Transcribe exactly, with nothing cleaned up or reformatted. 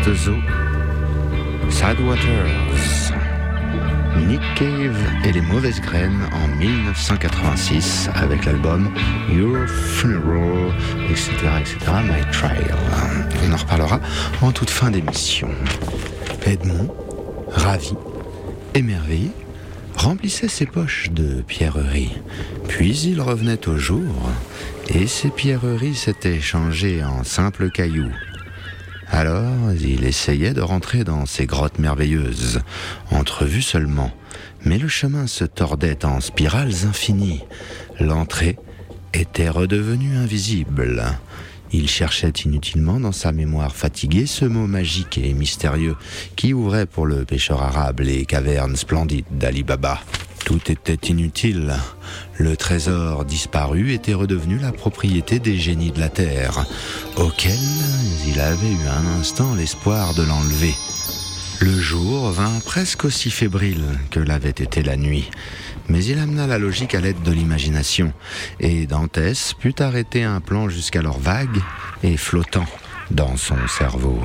Lost Zoo, Sad Waters, Nick Cave et les Mauvaises Graines en dix-neuf cent quatre-vingt-six avec l'album Your Funeral, et cetera, et cetera, My Trial. On en reparlera en toute fin d'émission. Edmond, ravi, émerveillé, remplissait ses poches de pierreries. Puis il revenait au jour, et ces pierreries s'étaient changées en simples cailloux. Alors, il essayait de rentrer dans ces grottes merveilleuses, entrevues seulement, mais le chemin se tordait en spirales infinies. L'entrée était redevenue invisible. Il cherchait inutilement dans sa mémoire fatiguée ce mot magique et mystérieux qui ouvrait pour le pêcheur arabe les cavernes splendides d'Ali Baba. Tout était inutile. Le trésor disparu était redevenu la propriété des génies de la terre, auxquels il avait eu un instant l'espoir de l'enlever. Le jour vint presque aussi fébrile que l'avait été la nuit, mais il amena la logique à l'aide de l'imagination, et Dantès put arrêter un plan jusqu'alors vague et flottant dans son cerveau.